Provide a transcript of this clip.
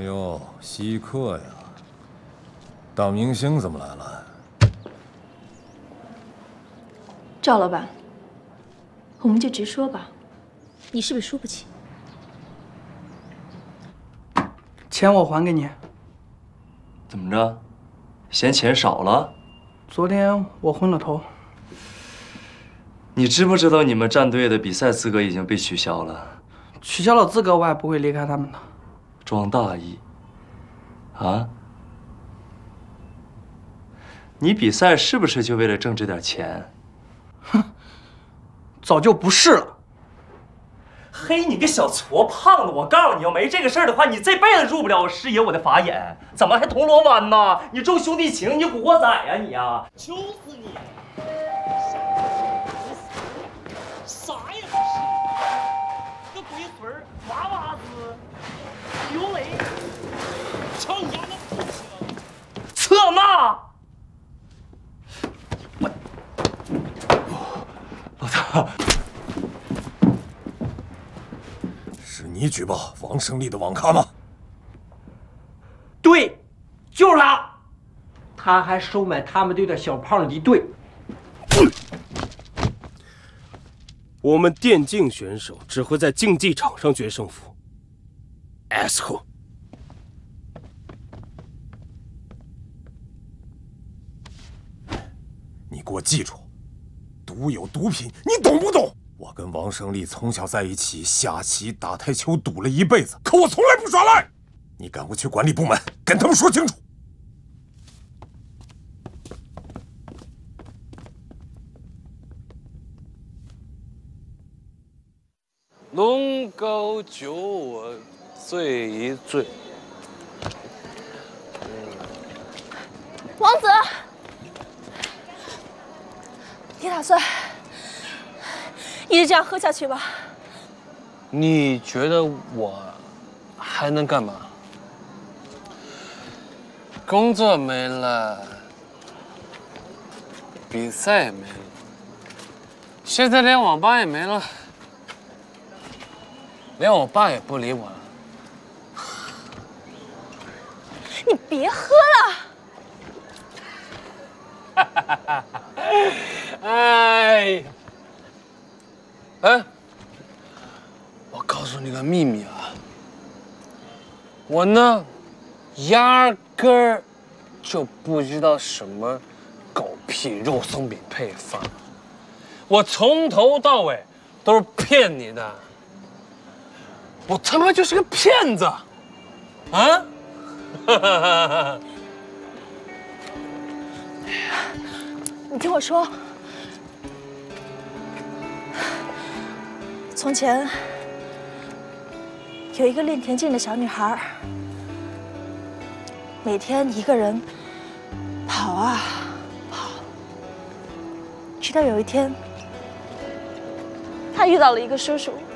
哎呦，稀客呀！当明星怎么来了？ 赵老板，我们就直说吧，你是不是输不起？ 钱我还给你。 怎么着？嫌钱少了？ 昨天我昏了头。 你知不知道你们战队的比赛资格已经被取消了？ 取消了资格，我也不会离开他们的。 装大意啊！你比赛是不是就为了挣这点钱？ 哼，早就不是了。 嘿，你个小矬胖子！我告诉你，要没这个事儿的话，你这辈子入不了我师爷我的法眼。怎么还铜锣湾呢？你重兄弟情，你古惑仔呀你呀！ 求死你！啥也不是，个龟孙儿、娃娃子、刘雷，成年的不行。 策马！老大。 是你举报王胜利的网咖吗？ 对，就是他，他还收买他们队的小胖离队。 我们电竞选手只会在竞技场上决胜负。asshole！ 你给我记住，毒有毒品，你懂不懂？我跟王胜利从小在一起，下棋、打台球赌了一辈子，可我从来不耍赖。你赶快去管理部门跟他们说清楚。 龙高酒我醉一醉。 王子，你打算一直这样喝下去吧？ 你觉得我还能干嘛？工作没了，比赛也没了，现在连网吧也没了，连我爸也不理我了。 你别喝了！ 哎，我告诉你个秘密啊，我呢，压根儿就不知道什么狗屁肉松饼配方，我从头到尾都是骗你的，我他妈就是个骗子，啊！ 你听我说，从前有一个练田径的小女孩，每天一个人跑啊跑，直到有一天，她遇到了一个叔叔。